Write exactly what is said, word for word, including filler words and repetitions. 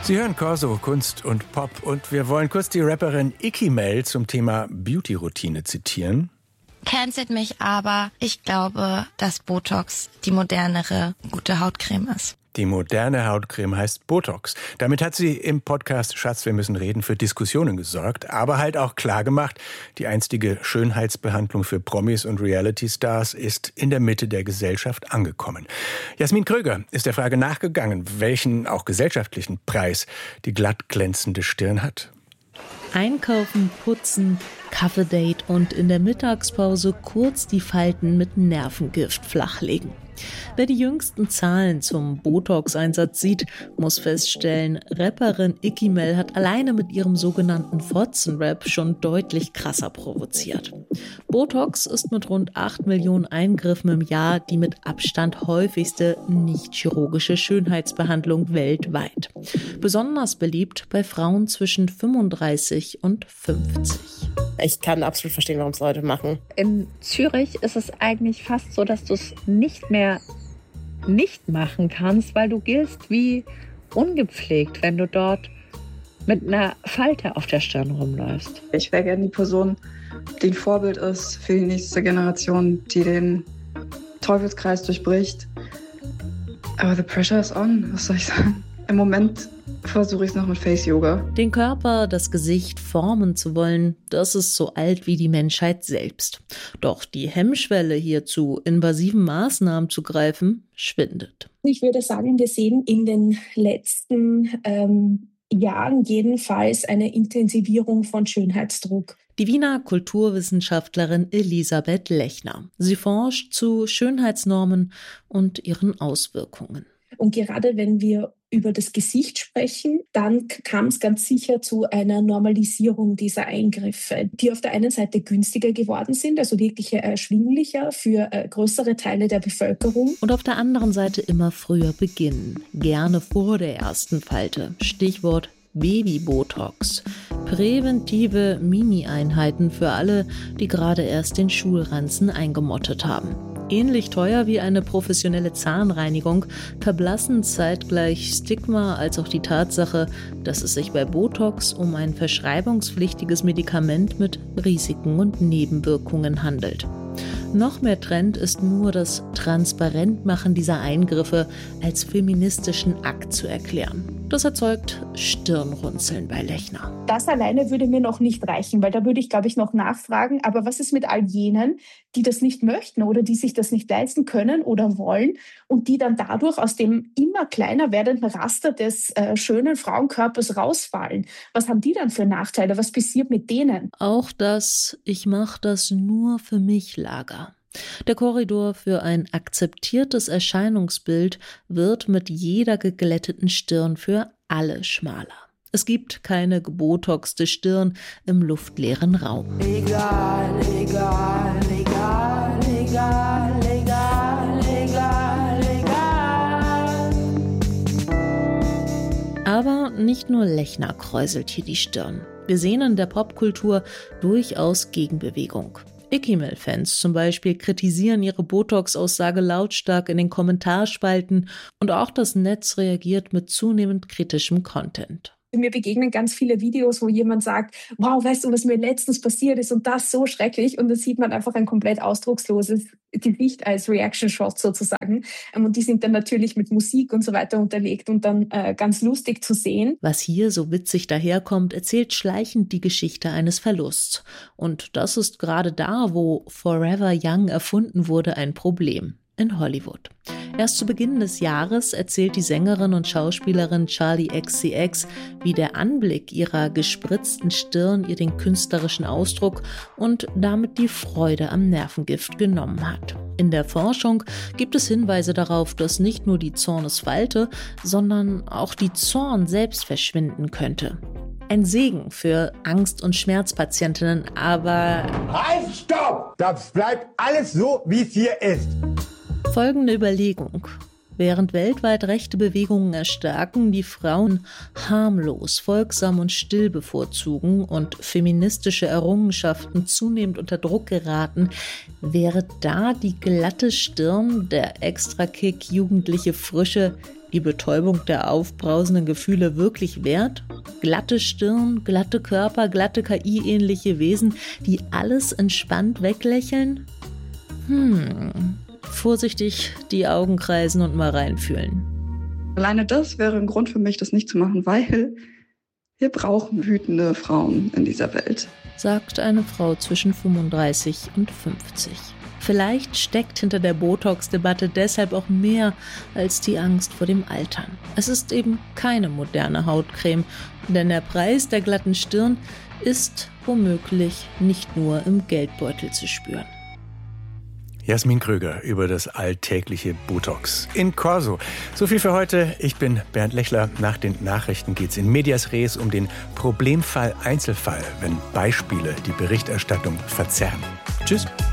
Sie hören Corso, Kunst und Pop und wir wollen kurz die Rapperin Ikimel zum Thema Beauty-Routine zitieren. Cancelt mich, aber ich glaube, dass Botox die modernere, gute Hautcreme ist. Die moderne Hautcreme heißt Botox. Damit hat sie im Podcast Schatz, wir müssen reden für Diskussionen gesorgt, aber halt auch klargemacht, die einstige Schönheitsbehandlung für Promis und Reality-Stars ist in der Mitte der Gesellschaft angekommen. Jasmin Kröger ist der Frage nachgegangen, welchen auch gesellschaftlichen Preis die glatt glänzende Stirn hat. Einkaufen, putzen, Kaffeedate und in der Mittagspause kurz die Falten mit Nervengift flachlegen. Wer die jüngsten Zahlen zum Botox-Einsatz sieht, muss feststellen, Rapperin Ikimel hat alleine mit ihrem sogenannten Fotzenrap schon deutlich krasser provoziert. Botox ist mit rund acht Millionen Eingriffen im Jahr die mit Abstand häufigste nicht-chirurgische Schönheitsbehandlung weltweit. Besonders beliebt bei Frauen zwischen fünfunddreißig und fünfzig. Ich kann absolut verstehen, warum es Leute machen. In Zürich ist es eigentlich fast so, dass du es nicht mehr nicht machen kannst, weil du giltst wie ungepflegt, wenn du dort mit einer Falte auf der Stirn rumläufst. Ich wäre gerne die Person, die ein Vorbild ist für die nächste Generation, die den Teufelskreis durchbricht. Aber the pressure is on, was soll ich sagen? Im Moment versuche ich es noch mit Face-Yoga. Den Körper, das Gesicht formen zu wollen, das ist so alt wie die Menschheit selbst. Doch die Hemmschwelle, hier zu invasiven Maßnahmen zu greifen, schwindet. Ich würde sagen, wir sehen in den letzten ähm, Jahren jedenfalls eine Intensivierung von Schönheitsdruck. Die Wiener Kulturwissenschaftlerin Elisabeth Lechner. Sie forscht zu Schönheitsnormen und ihren Auswirkungen. Und gerade wenn wir über das Gesicht sprechen, dann kam es ganz sicher zu einer Normalisierung dieser Eingriffe, die auf der einen Seite günstiger geworden sind, also wirklich erschwinglicher für äh, größere Teile der Bevölkerung. Und auf der anderen Seite immer früher beginnen, gerne vor der ersten Falte. Stichwort Baby-Botox. Präventive Mini-Einheiten für alle, die gerade erst den Schulranzen eingemottet haben. Ähnlich teuer wie eine professionelle Zahnreinigung verblassen zeitgleich Stigma als auch die Tatsache, dass es sich bei Botox um ein verschreibungspflichtiges Medikament mit Risiken und Nebenwirkungen handelt. Noch mehr Trend ist nur das Transparentmachen dieser Eingriffe als feministischen Akt zu erklären. Das erzeugt Stirnrunzeln bei Lechner. Das alleine würde mir noch nicht reichen, weil da würde ich, glaube ich, noch nachfragen, aber was ist mit all jenen, die das nicht möchten oder die sich das nicht leisten können oder wollen und die dann dadurch aus dem immer kleiner werdenden Raster des äh, schönen Frauenkörpers rausfallen? Was haben die dann für Nachteile? Was passiert mit denen? Auch das Ich mache das nur für mich Lager. Der Korridor für ein akzeptiertes Erscheinungsbild wird mit jeder geglätteten Stirn für alle schmaler. Es gibt keine gebotoxte Stirn im luftleeren Raum. Egal, egal, egal, egal, egal, egal, egal. Aber nicht nur Lechner kräuselt hier die Stirn. Wir sehen in der Popkultur durchaus Gegenbewegung. Ikimel-Fans zum Beispiel kritisieren ihre Botox-Aussage lautstark in den Kommentarspalten und auch das Netz reagiert mit zunehmend kritischem Content. Mir begegnen ganz viele Videos, wo jemand sagt, wow, weißt du, was mir letztens passiert ist und das so schrecklich. Und dann sieht man einfach ein komplett ausdrucksloses Gesicht als Reaction-Shot sozusagen. Und die sind dann natürlich mit Musik und so weiter unterlegt und dann äh, ganz lustig zu sehen. Was hier so witzig daherkommt, erzählt schleichend die Geschichte eines Verlusts. Und das ist gerade da, wo Forever Young erfunden wurde, ein Problem. In Hollywood. Erst zu Beginn des Jahres erzählt die Sängerin und Schauspielerin Charli X C X, wie der Anblick ihrer gespritzten Stirn ihr den künstlerischen Ausdruck und damit die Freude am Nervengift genommen hat. In der Forschung gibt es Hinweise darauf, dass nicht nur die Zornesfalte, sondern auch die Zorn selbst verschwinden könnte. Ein Segen für Angst- und Schmerzpatientinnen, aber... Halt, stopp! Das bleibt alles so, wie es hier ist. Folgende Überlegung. Während weltweit rechte Bewegungen erstarken, die Frauen harmlos, folgsam und still bevorzugen und feministische Errungenschaften zunehmend unter Druck geraten, wäre da die glatte Stirn, der Extrakick, jugendliche Frische die Betäubung der aufbrausenden Gefühle wirklich wert? Glatte Stirn, glatte Körper, glatte K I-ähnliche Wesen, die alles entspannt weglächeln? Hm, vorsichtig die Augen kreisen und mal reinfühlen. Alleine das wäre ein Grund für mich, das nicht zu machen, weil wir brauchen wütende Frauen in dieser Welt, sagt eine Frau zwischen fünfunddreißig und fünfzig. Vielleicht steckt hinter der Botox-Debatte deshalb auch mehr als die Angst vor dem Altern. Es ist eben keine moderne Hautcreme, denn der Preis der glatten Stirn ist womöglich nicht nur im Geldbeutel zu spüren. Jasmin Kröger über das alltägliche Botox in Corso. So viel für heute. Ich bin Bernd Lechler. Nach den Nachrichten geht's in Medias Res um den Problemfall Einzelfall, wenn Beispiele die Berichterstattung verzerren. Tschüss.